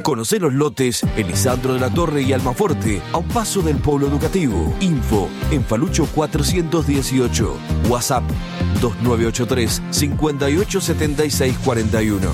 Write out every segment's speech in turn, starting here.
Conocé los lotes en Lisandro de la Torre y Almafuerte, a un paso del Polo Educativo. Info en Falucho 418. WhatsApp 2983 587641.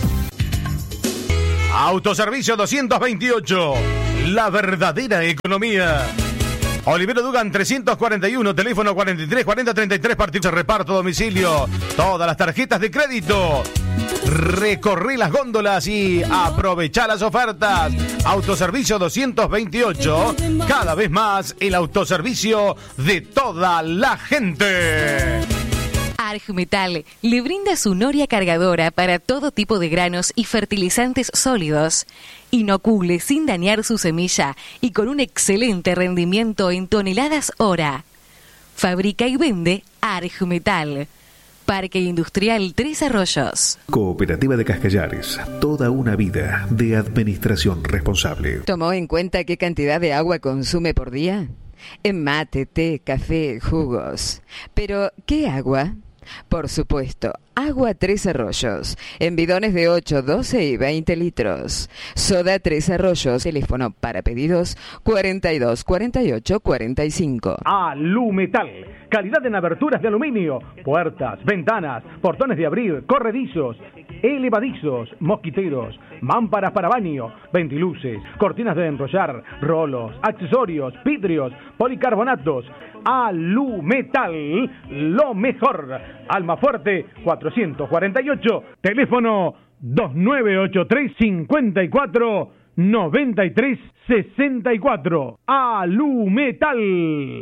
Autoservicio 228. La verdadera economía. Olivero Dugan 341, teléfono 43 40 33, partido reparto domicilio. Todas las tarjetas de crédito. Recorrí las góndolas y aprovechá las ofertas. Autoservicio 228, cada vez más el autoservicio de toda la gente. Argmetal le brinda su noria cargadora para todo tipo de granos y fertilizantes sólidos. Inocule sin dañar su semilla y con un excelente rendimiento en toneladas hora. Fabrica y vende Argmetal. Parque Industrial Tres Arroyos. Cooperativa de Cascallares. Toda una vida de administración responsable. ¿Tomó en cuenta qué cantidad de agua consume por día? En mate, té, café, jugos. Pero, ¿qué agua? Por supuesto, agua Tres Arroyos, en bidones de 8, 12 y 20 litros. Soda Tres Arroyos, teléfono para pedidos 42 48 45. Alumetal, calidad en aberturas de aluminio, puertas, ventanas, portones de abrir, corredizos, elevadizos, mosquiteros, mámparas para baño, ventiluces, cortinas de enrollar, rolos, accesorios, vidrios, policarbonatos. Alumetal, lo mejor. Almafuerte 448, teléfono 2983 54 93 64. Alumetal.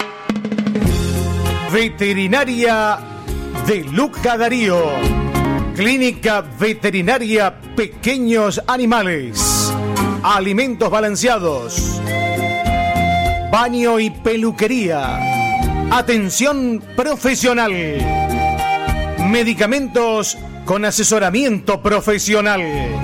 Veterinaria de Luca Darío. Clínica Veterinaria Pequeños Animales. Alimentos balanceados. Baño y peluquería. Atención profesional. Medicamentos con asesoramiento profesional.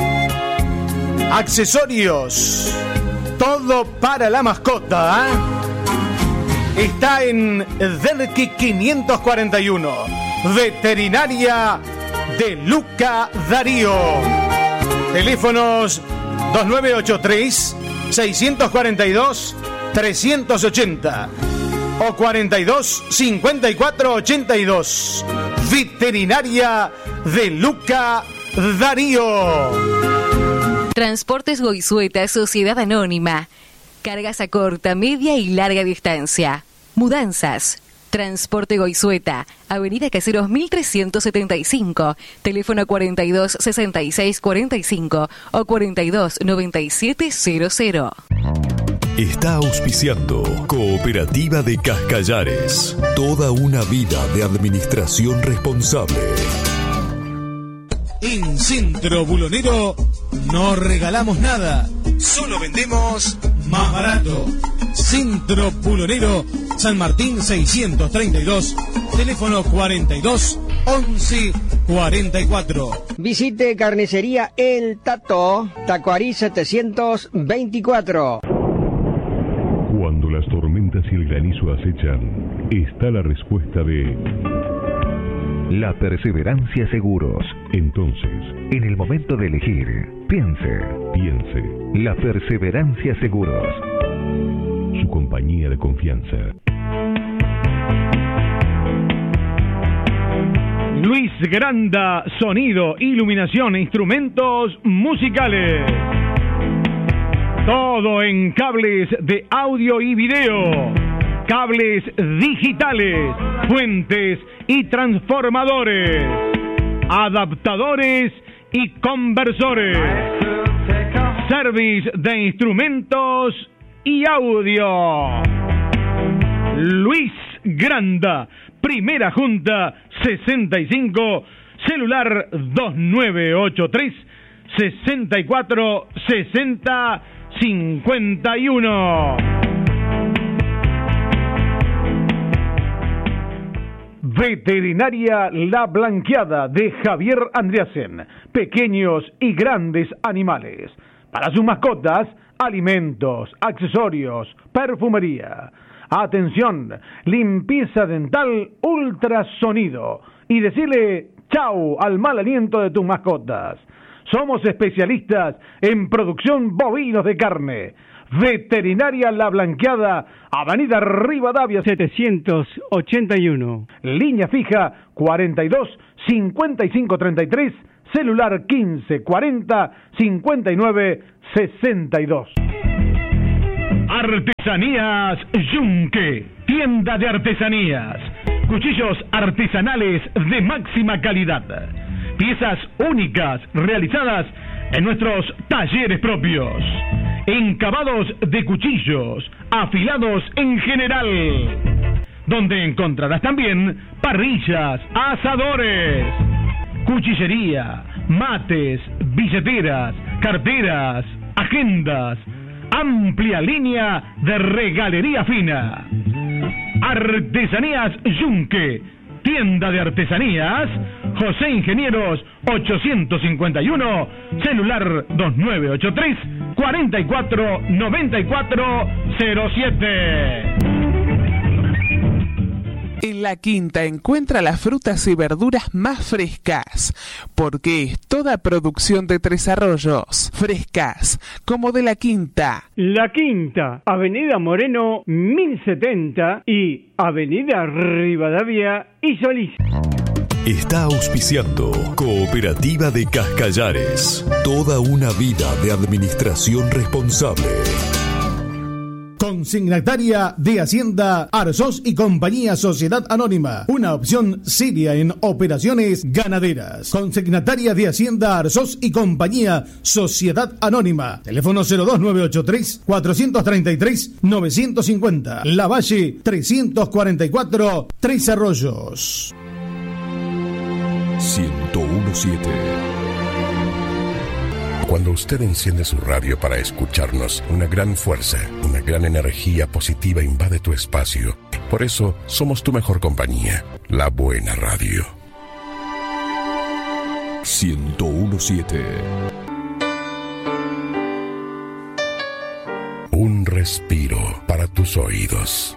Accesorios. Todo para la mascota. Está en Derqui 541. Veterinaria de Luca Darío. Teléfonos 2983 642 380 o 42 54 82. Veterinaria de Luca Darío. Transportes Goizueta, Sociedad Anónima. Cargas a corta, media y larga distancia. Mudanzas. Transporte Goizueta, Avenida Caseros 1375, teléfono 42 66 45 o 42 97 00. Está auspiciando Cooperativa de Cascallares. Toda una vida de administración responsable. En Centro Bulonero no regalamos nada, solo vendemos más barato. Centro Bulonero, San Martín 632, teléfono 42 11 44. Visite Carnicería El Tato, Tacuarí 724. Cuando las tormentas y el granizo acechan, está la respuesta de La Perseverancia Seguros. Entonces, en el momento de elegir, piense. La Perseverancia Seguros. Su compañía de confianza. Luis Granda, sonido, iluminación e instrumentos musicales. Todo en cables de audio y video, cables digitales, fuentes y transformadores, adaptadores y conversores, service de instrumentos y audio. Luis Granda, Primera Junta 65, celular 2983 64 60 51. Veterinaria La Blanqueada de Javier Andreasen. Pequeños y grandes animales. Para sus mascotas, alimentos, accesorios, perfumería. Atención, limpieza dental, ultrasonido. Y decirle chau al mal aliento de tus mascotas. Somos especialistas en producción bovinos de carne. Veterinaria La Blanqueada, Avenida Rivadavia 781. Línea fija 42 55 33, celular 15 40 59 62. Artesanías Yunque, tienda de artesanías, cuchillos artesanales de máxima calidad, piezas únicas realizadas en nuestros talleres propios, encabados de cuchillos, afilados en general, donde encontrarás también parrillas, asadores, cuchillería, mates, billeteras, carteras, agendas, amplia línea de regalería fina. Artesanías Yunque, tienda de artesanías, José Ingenieros 851, celular 2983 44 94 07. En La Quinta encuentra las frutas y verduras más frescas, porque es toda producción de Tres Arroyos, frescas, como de La Quinta. La Quinta, Avenida Moreno 1070 y Avenida Rivadavia y Solís. Está auspiciando Cooperativa de Cascallares. Toda una vida de administración responsable. Consignataria de Hacienda Arzós y Compañía Sociedad Anónima, una opción seria en operaciones ganaderas. Consignataria de Hacienda Arzós y Compañía Sociedad Anónima, teléfono 02983 433 950, La Valle 344, Tres Arroyos. 1017. Cuando usted enciende su radio para escucharnos, una gran fuerza, una gran energía positiva invade tu espacio. Por eso, somos tu mejor compañía, la buena radio. 1017. Un respiro para tus oídos.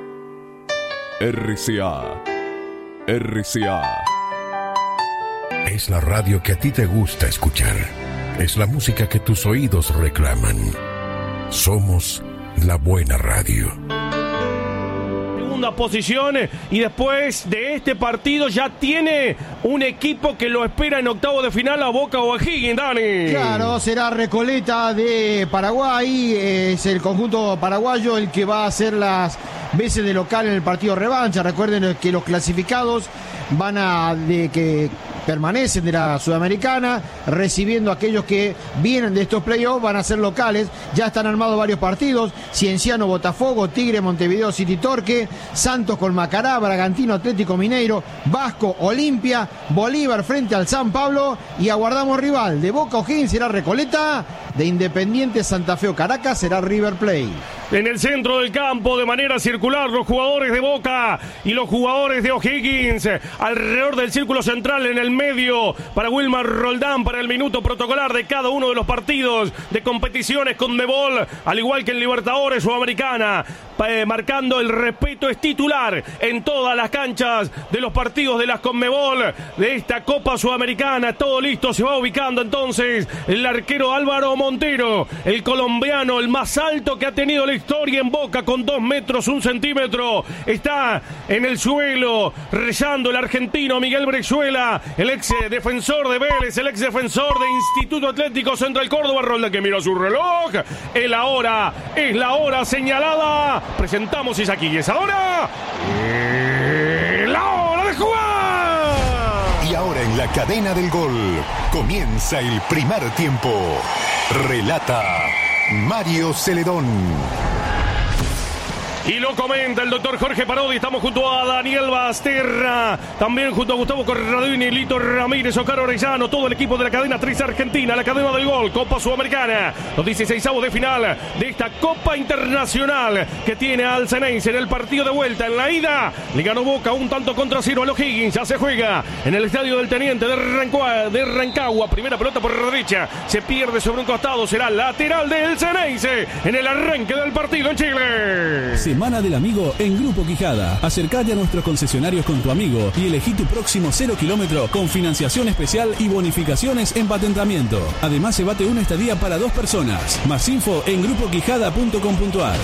RCA. RCA. Es la radio que a ti te gusta escuchar. Es la música que tus oídos reclaman. Somos la buena radio. Segunda posición, y después de este partido ya tiene un equipo que lo espera en octavo de final, a Boca o a Higgins, Dani. Claro, será Recoleta de Paraguay, es el conjunto paraguayo el que va a hacer las veces de local en el partido revancha. Recuerden que los clasificados que permanecen de la Sudamericana, recibiendo a aquellos que vienen de estos playoffs, van a ser locales. Ya están armados varios partidos: Cienciano, Botafogo, Tigre, Montevideo City, Torque, Santos con Macará, Bragantino, Atlético Mineiro, Vasco, Olimpia, Bolívar frente al San Pablo, y aguardamos rival. De Boca O'Higgins será Recoleta, de Independiente Santa Fe o Caracas será River Plate. En el centro del campo, de manera circular, los jugadores de Boca y los jugadores de O'Higgins alrededor del círculo central, en el medio para Wilmar Roldán, para el minuto protocolar de cada uno de los partidos de competiciones CONMEBOL, al igual que en Libertadores o Americana, marcando el respeto. Es titular en todas las canchas de los partidos de las CONMEBOL de esta Copa Sudamericana. Todo listo, se va ubicando entonces el arquero Álvaro Montero, el colombiano, el más alto que ha tenido la historia en Boca, con 2 metros 1 centímetro. Está en el suelo rezando el argentino Miguel Brechuela, el ex defensor de Vélez, el ex defensor de Instituto Atlético Central Córdoba. Rolda que mira su reloj. Es la hora señalada. Presentamos Isaac y es ahora la hora de jugar. Y ahora en la cadena del gol comienza el primer tiempo. Relata Mario Celedón. Y lo comenta el doctor Jorge Parodi. Estamos junto a Daniel Basterra, también junto a Gustavo Corradini, Lito Ramírez, Oscar Orellano, todo el equipo de la cadena 3 Argentina, la cadena del gol, Copa Sudamericana, los 16avos de final de esta Copa Internacional que tiene al Ceneice en el partido de vuelta. En la ida le ganó Boca 1-0 a los Higgins. Ya se juega en el estadio del Teniente de Rancagua. Primera pelota por la derecha, se pierde sobre un costado, será lateral del Ceneice en el arranque del partido en Chile. Semana del Amigo en Grupo Quijada. Acércate a nuestros concesionarios con tu amigo y elegí tu próximo 0 kilómetro con financiación especial y bonificaciones en patentamiento. Además, se bate una estadía para 2 personas. Más info en grupoquijada.com.ar.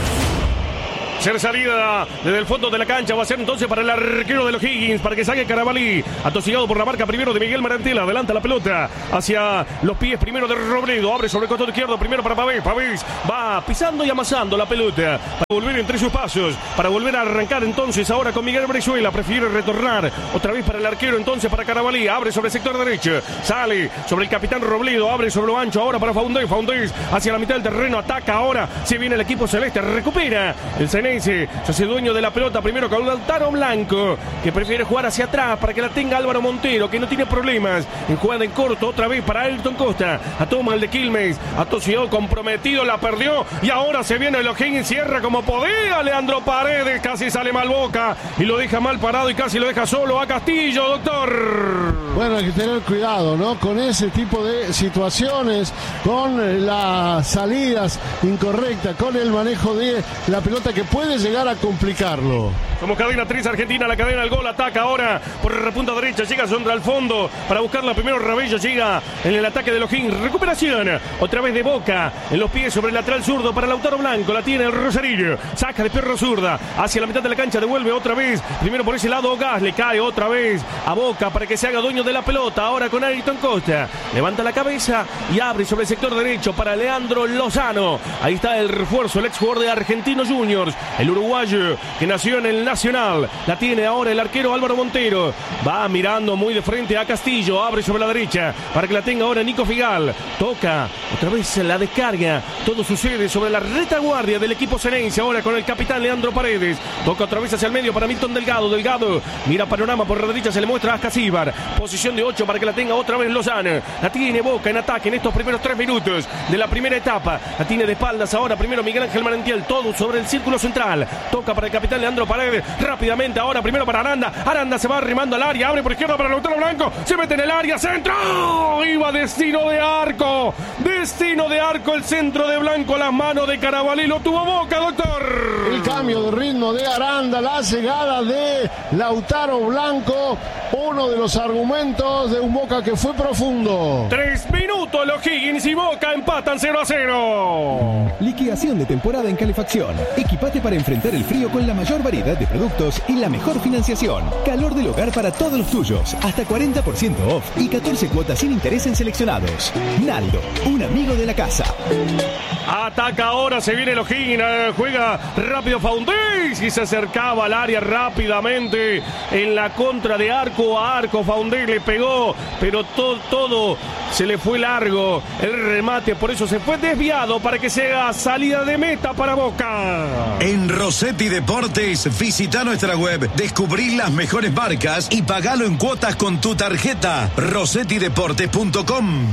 Ser salida desde el fondo de la cancha va a ser entonces para el arquero de los Higgins, para que salga Carabalí, atosigado por la marca primero de Miguel Marantela. Adelanta la pelota hacia los pies primero de Robledo, abre sobre el costado izquierdo primero para Pavés. Pavés va pisando y amasando la pelota para volver entre sus pasos, para volver a arrancar entonces ahora con Miguel Brizuela. Prefiere retornar otra vez para el arquero entonces para Carabalí, abre sobre el sector derecho, sale sobre el capitán Robledo, abre sobre lo ancho ahora para Faundés. Faundés hacia la mitad del terreno, ataca ahora, se viene el equipo celeste, recupera el Ceneice. Se hace dueño de la pelota primero con Lautaro Blanco, que prefiere jugar hacia atrás para que la tenga Álvaro Montero, que no tiene problemas en jugada en corto. Otra vez para Ayrton Costa, a toma el de Quilmes, atosió comprometido, la perdió y ahora se viene el O'Higgins, cierra como podía Leandro Paredes, casi sale mal Boca y lo deja mal parado y casi lo deja solo a Castillo, doctor. Bueno, hay que tener cuidado, ¿no? Con ese tipo de situaciones, con las salidas incorrectas, con el manejo de la pelota que puede llegar a complicarlo. Como cadena 3 Argentina, la cadena del gol, ataca ahora por la punta derecha, llega Sondra al fondo para buscarla primero. Rabello llega en el ataque de los Higgins, recuperación otra vez de Boca en los pies sobre el lateral zurdo para Lautaro Blanco, la tiene el Rosarillo, saca de perro zurda hacia la mitad de la cancha, devuelve otra vez primero por ese lado Gas, le cae otra vez a Boca para que se haga dueño de la pelota ahora con Ayrton Costa, levanta la cabeza y abre sobre el sector derecho para Leandro Lozano. Ahí está el refuerzo, el ex jugador de Argentinos Juniors, el uruguayo que nació en el Nacional. La tiene ahora el arquero Álvaro Montero, va mirando muy de frente a Castillo, abre sobre la derecha para que la tenga ahora Nico Figal, toca otra vez la descarga, todo sucede sobre la retaguardia del equipo ceneice ahora con el capitán Leandro Paredes, toca otra vez hacia el medio para Milton Delgado, mira panorama por la derecha, se le muestra a Ascasíbar, posición de 8 para que la tenga otra vez Lozano, la tiene Boca en ataque en estos primeros 3 minutos de la primera etapa, la tiene de espaldas ahora primero Miguel Ángel Marentiel, todo sobre el círculo central, toca para el capitán Leandro Paredes, rápidamente ahora primero para Aranda se va arrimando al área, abre por izquierda para Lautaro Blanco, se mete en el área, centro, iba destino de arco, el centro de Blanco, las manos de Carabalí, lo tuvo Boca, doctor. El cambio de ritmo de Aranda, la llegada de Lautaro Blanco, uno de los argumentos de un Boca que fue profundo. 3 minutos, los Higgins y Boca empatan 0-0. Liquidación de temporada en calefacción. Equipate para enfrentar el frío con la mayor variedad de productos y la mejor financiación. Calor del hogar para todos los tuyos. Hasta 40% off y 14 cuotas sin interés en seleccionados. Naldo, un amigo de la casa. Ataca ahora, se viene el O'Higgins, juega rápido Faundés y se acercaba al área rápidamente en la contra de arco a arco. Faundés le pegó, pero todo se le fue largo el remate, por eso se fue desviado para que sea salida de meta para Boca. En Rossetti Deportes, visita nuestra web, descubrí las mejores marcas y pagalo en cuotas con tu tarjeta. rossettideportes.com.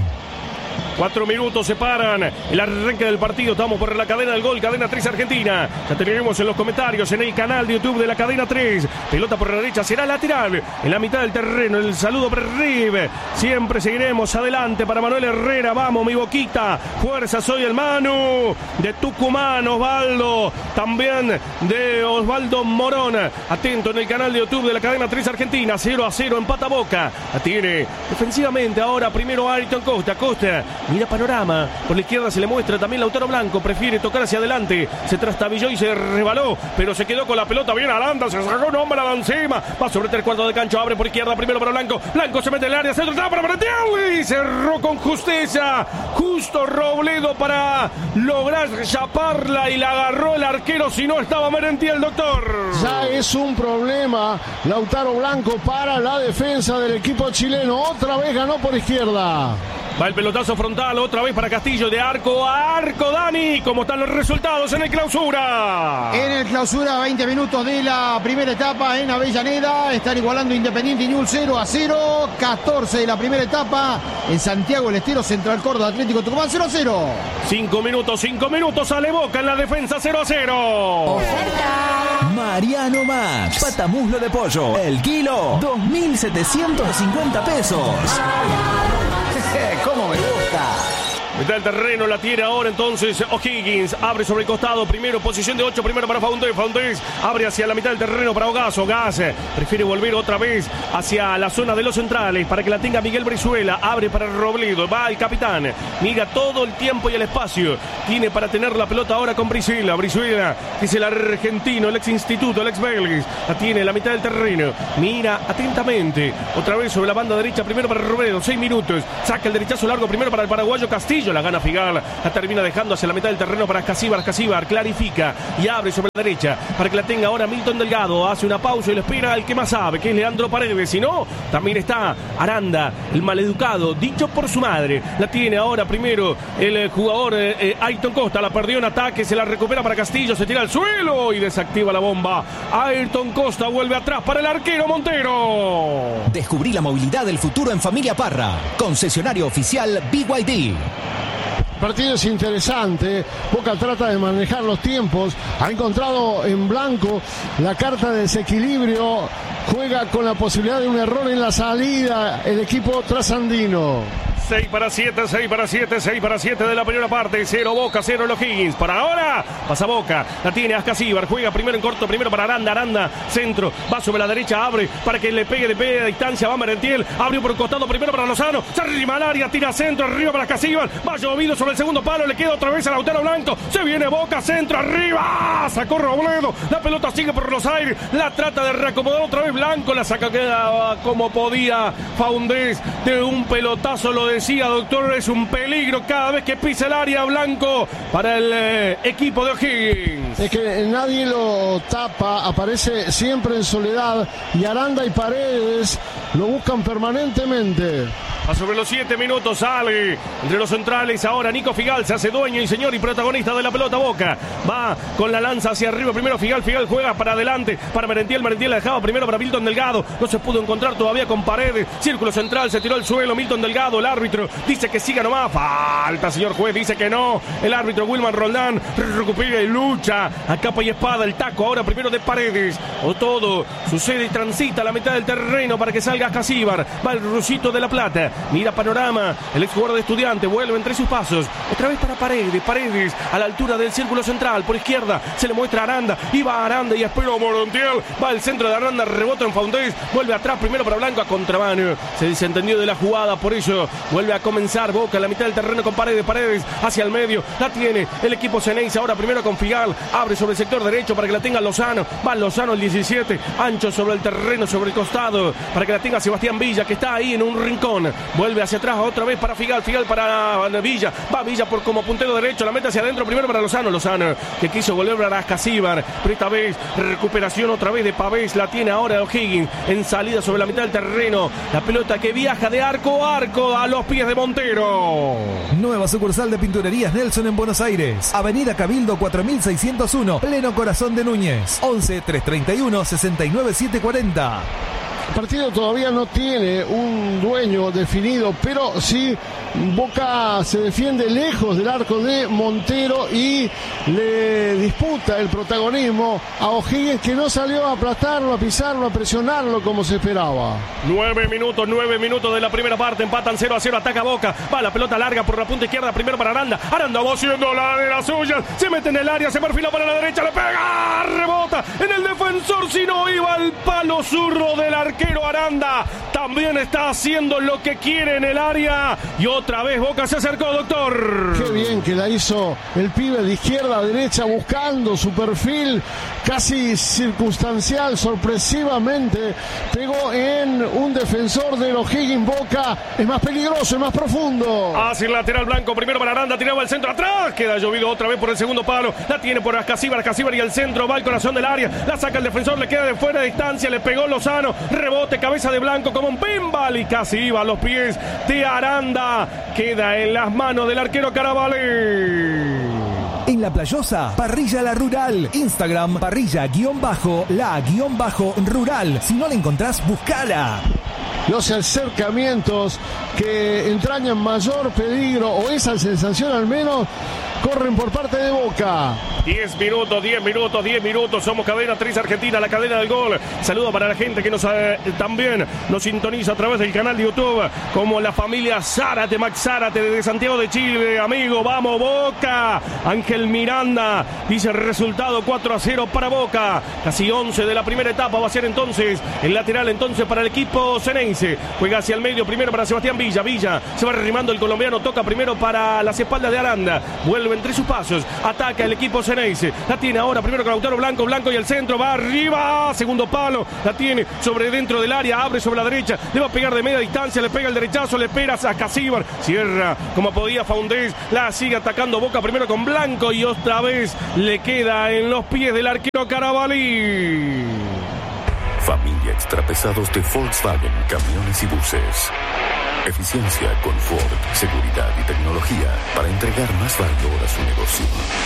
4 minutos separan el arranque del partido. Estamos por la cadena del gol, cadena 3 Argentina. Ya tenemos en los comentarios en el canal de YouTube de la cadena 3. Pelota por la derecha, será lateral en la mitad del terreno. El saludo para Rive. Siempre seguiremos adelante para Manuel Herrera. Vamos, mi Boquita. Fuerza, soy el Manu de Tucumán. Osvaldo, también de Osvaldo Morón. Atento en el canal de YouTube de la cadena 3 Argentina. 0-0, empata Boca. La tiene defensivamente ahora primero Ayrton Costa. Mira panorama, por la izquierda se le muestra también Lautaro Blanco, prefiere tocar hacia adelante, se trastabilló y se rebaló, pero se quedó con la pelota bien Aranda, se sacó un hombre de encima, va sobre el 3/4 de cancha, abre por izquierda primero para Blanco se mete en el área, centro, para Marentiel y cerró con justeza, justo Robledo para lograr chaparla y la agarró el arquero, si no estaba Marentiel, doctor. Ya es un problema Lautaro Blanco para la defensa del equipo chileno, otra vez ganó por izquierda. Va el pelotazo frontal otra vez para Castillo, de arco a arco, Dani. ¿Cómo están los resultados en el clausura? En el clausura, 20 minutos de la primera etapa en Avellaneda. Están igualando Independiente y Newell's 0-0. 14 de la primera etapa en Santiago del Estero, Central Córdoba, Atlético Tucumán 0-0. 5 minutos, sale Boca en la defensa 0-0. Mariano Max, patamuslo de pollo, el kilo, 2.750 pesos. ¡Cómo me gusta! Mitad del terreno la tiene ahora entonces O'Higgins. Abre sobre el costado. Primero, posición de 8. Primero para Faundés. Faundés abre hacia la mitad del terreno para Ogaz. Ogaz prefiere volver otra vez hacia la zona de los centrales para que la tenga Miguel Brizuela. Abre para Robledo. Va el capitán. Mira todo el tiempo y el espacio. Tiene para tener la pelota ahora con Brizuela. Brizuela, que es el argentino, el ex instituto, el ex Belgues. La tiene en la mitad del terreno. Mira atentamente. Otra vez sobre la banda derecha. Primero para Robledo. 6 minutos. Saca el derechazo largo. Primero para el paraguayo Castillo. La gana Figal. La termina dejando hacia la mitad del terreno para Casíbar. Casíbar clarifica y abre sobre la derecha para que la tenga ahora Milton Delgado. Hace una pausa y le espera al que más sabe, que es Leandro Paredes. Si no, también está Aranda, el maleducado, dicho por su madre. La tiene ahora primero el jugador Ayrton Costa. La perdió en ataque. Se la recupera para Castillo. Se tira al suelo y desactiva la bomba. Ayrton Costa vuelve atrás para el arquero Montero. Descubrí la movilidad del futuro en Familia Parra. Concesionario oficial BYD. Partido es interesante. Boca trata de manejar los tiempos. Ha encontrado en blanco la carta de desequilibrio. Juega con la posibilidad de un error en la salida el equipo trasandino. 6 para 7, 6 para 7, 6 para 7 de la primera parte. 0 Boca, 0 los O'Higgins. Para ahora pasa Boca. La tiene Ascasíbar. Juega primero en corto, primero para Aranda. Aranda, centro. Va sobre la derecha, abre para que le pegue de media distancia. Va Merentiel. Abrió por el costado primero para Lozano. Se arrima al área, tira centro, arriba para Ascasíbar. Va llovido sobre el segundo palo. Le queda otra vez a Lautaro Blanco. Se viene Boca, centro, arriba. Sacó Robledo. La pelota sigue por los aires. La trata de reacomodar otra vez Blanco. La saca queda como podía Faundés. De un pelotazo lo decía, doctor, es un peligro cada vez que pisa el área Blanco para el equipo de O'Higgins. Es que nadie lo tapa, aparece siempre en soledad y Aranda y Paredes lo buscan permanentemente. A sobre los 7 minutos sale entre los centrales ahora Nico Figal, se hace dueño y señor y protagonista de la pelota. Boca va con la lanza hacia arriba, primero Figal juega para adelante para Merentiel la dejaba primero para Milton Delgado, no se pudo encontrar todavía con Paredes, círculo central, se tiró al suelo Milton Delgado, el árbitro dice que siga nomás, falta señor juez, dice que no, el árbitro Wilman Roldán recupera y lucha a capa y espada, el taco ahora primero de Paredes, o todo sucede y transita a la mitad del terreno para que salga Casíbar, va el Rusito de la Plata, mira panorama, el exjugador de Estudiante vuelve entre sus pasos, otra vez para Paredes a la altura del círculo central, por izquierda se le muestra a Aranda, y va Aranda y espera Morontiel, va el centro de Aranda, rebota en Faundés, vuelve atrás primero para Blanco a contramano, se desentendió de la jugada, por eso vuelve a comenzar Boca en la mitad del terreno con Paredes hacia el medio, la tiene el equipo Ceneice, ahora primero con Figal, abre sobre el sector derecho para que la tenga Lozano, va Lozano el 17, ancho sobre el terreno, sobre el costado, para que la tenga Sebastián Villa, que está ahí en un rincón, vuelve hacia atrás otra vez para Figal para Villa, va Villa por como puntero derecho, la mete hacia adentro primero para Lozano que quiso volver para Ascasíbar, pero esta vez recuperación otra vez de Pavés, la tiene ahora O'Higgins en salida sobre la mitad del terreno, la pelota que viaja de arco a arco a los pies de Montero. Nueva sucursal de Pinturerías Nelson en Buenos Aires, Avenida Cabildo 4601, pleno corazón de Núñez, 11 331 69 740. El partido todavía no tiene un dueño definido, pero sí Boca se defiende lejos del arco de Montero y le disputa el protagonismo a O'Higgins, que no salió a aplastarlo, a pisarlo, a presionarlo como se esperaba. 9 minutos de la primera parte, empatan 0-0, ataca Boca, va la pelota larga por la punta izquierda, primero para Aranda va haciendo la de las suyas, se mete en el área, se perfila para la derecha, le pega, rebota en el defensor, si no iba al palo zurro del arquero Aranda, también está haciendo lo que quiere en el área, y otra vez Boca se acercó, doctor. Qué bien que la hizo el pibe de izquierda a derecha, buscando su perfil, casi circunstancial, sorpresivamente pegó en un defensor de los O'Higgins. Boca es más peligroso, es más profundo. Hacia el lateral Blanco, primero para Aranda, tiraba el centro atrás, queda llovido otra vez por el segundo palo, la tiene por Ascasíbar y el centro, va al corazón del área, la saca el defensor, le queda de fuera de distancia, le pegó Lozano, rebote, cabeza de Blanco como un pinball y casi iba a los pies de Aranda, queda en las manos del arquero Carabalí. En La Playosa, Parrilla La Rural. Instagram, parrilla_la_rural. Si no la encontrás, buscala. los acercamientos que entrañan mayor peligro, o esa sensación al menos, corren por parte de Boca. 10 minutos, somos Cadena 3 Argentina, la cadena del gol. Saludo para la gente que también nos sintoniza a través del canal de YouTube, como la familia Zárate, Max Zárate desde Santiago de Chile, amigo, vamos Boca. Ángel Miranda dice el resultado 4-0 para Boca. Casi 11 de la primera etapa, va a ser entonces el lateral entonces para el equipo ceneice. Juega hacia el medio primero para Sebastián Villa, se va arrimando el colombiano, toca primero para las espaldas de Aranda, vuelve entre sus pasos, ataca el equipo ceneice, la tiene ahora primero con Lautaro Blanco y el centro, va arriba, segundo palo, la tiene sobre dentro del área, abre sobre la derecha, le va a pegar de media distancia, le pega el derechazo, le espera a Casíbar, cierra como podía Faundés, la sigue atacando Boca primero con Blanco y otra vez le queda en los pies del arquero Carabalí. Familia Extrapesados de Volkswagen, camiones y buses. Eficiencia, confort, seguridad y tecnología para entregar más valor a su negocio.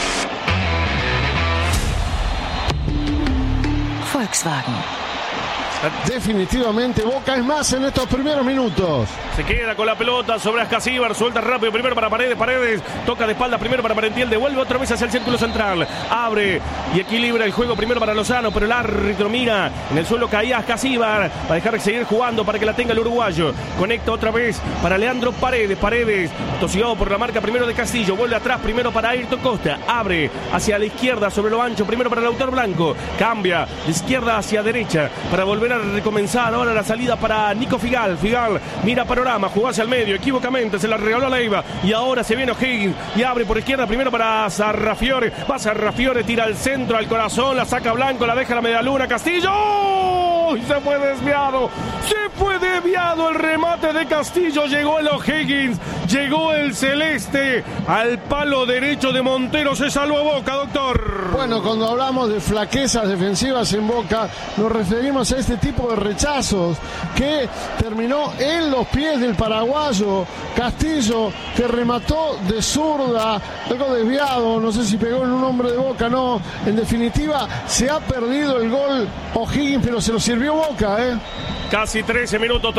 Volkswagen. Definitivamente Boca es más en estos primeros minutos. Se queda con la pelota sobre Ascasíbar, suelta rápido primero para Paredes, toca de espalda primero para Merentiel, devuelve otra vez hacia el círculo central, abre y equilibra el juego primero para Lozano, pero el árbitro mira, en el suelo caía Ascasíbar, para dejar de seguir jugando para que la tenga el uruguayo, conecta otra vez para Leandro Paredes, tosigado por la marca primero de Castillo, vuelve atrás primero para Ayrton Costa, abre hacia la izquierda sobre lo ancho, primero para Lautaro Blanco, cambia de izquierda hacia derecha para volver a recomenzar ahora la salida para Nico Figal, mira panorama, jugó hacia el medio, equivocamente, se la regaló a Leiva y ahora se viene O'Higgins y abre por izquierda primero para Sarrafiore, va Sarrafiore, tira al centro, al corazón, la saca Blanco, la deja a la medialuna, Castillo, y se fue desviado el remate de Castillo, llegó el O'Higgins, llegó el celeste al palo derecho de Montero, se salvó Boca, doctor. Bueno, cuando hablamos de flaquezas defensivas en Boca, nos referimos a este tipo de rechazos que terminó en los pies del paraguayo Castillo, que remató de zurda, algo desviado, no sé si pegó en un hombre de Boca, no, en definitiva se ha perdido el gol O'Higgins, pero se lo sirvió Boca, Casi 13 minutos,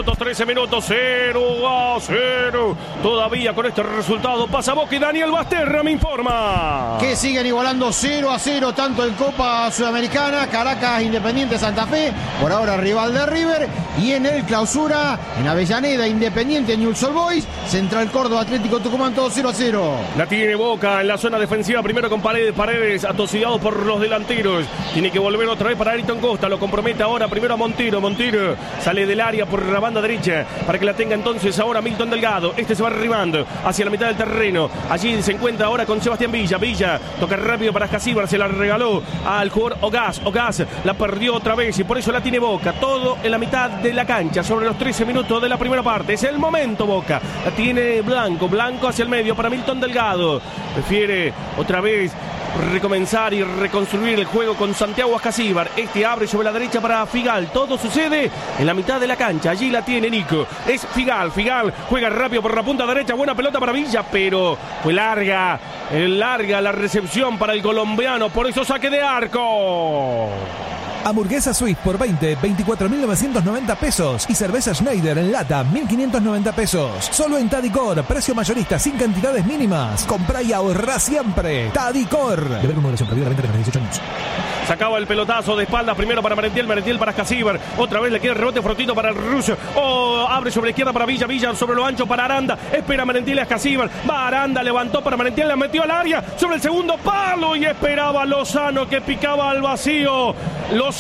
0-0. Todavía con este resultado pasa Boca y Daniel Basterra me informa. Que siguen igualando 0-0 tanto en Copa Sudamericana, Caracas, Independiente, Santa Fe, por ahora rival de River, y en el clausura, en Avellaneda, Independiente, Newell's Old Boys, Central Córdoba, Atlético Tucumán, todo 0-0. La tiene Boca en la zona defensiva, primero con Paredes, atosigado por los delanteros. Tiene que volver otra vez para Ayrton Costa, lo compromete ahora primero a Montero sale del área por la banda derecha para que la tenga entonces ahora Milton Delgado, se va arribando hacia la mitad del terreno, allí se encuentra ahora con Sebastián Villa, toca rápido para Ascasíbar, se la regaló al jugador Ogaz, la perdió otra vez y por eso la tiene Boca, todo en la mitad de la cancha, sobre los 13 minutos de la primera parte, es el momento Boca, la tiene Blanco hacia el medio para Milton Delgado, prefiere otra vez recomenzar y reconstruir el juego con Santiago Ascasíbar, abre sobre la derecha para Figal, todo sucede en la mitad de la cancha, allí la tiene Nico, es Figal, juega rápido por la punta derecha, buena pelota para Villa, pero fue larga la recepción para el colombiano, por eso saque de arco. Hamburguesa Swiss por 24.990 pesos y cerveza Schneider en lata 1.590 pesos. Solo en Tadicor, precio mayorista sin cantidades mínimas. Comprá y ahorrá siempre. Tadicor. Deber con moderación, prohibida la venta de 18 años. Sacaba el pelotazo de espaldas primero para Merentiel para Ascasíbar, otra vez le queda el rebote Frotito para el ruso, abre sobre la izquierda para Villa sobre lo ancho para Aranda, espera Merentiel y Ascasíbar, va Aranda, levantó para Merentiel, la metió al área sobre el segundo palo y esperaba Lozano que picaba al vacío,